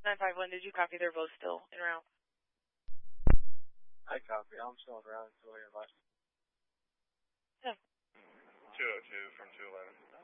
951, did you copy? They're both still en route. I copy. I'm still en route until I get left. Yeah. 202 from 211.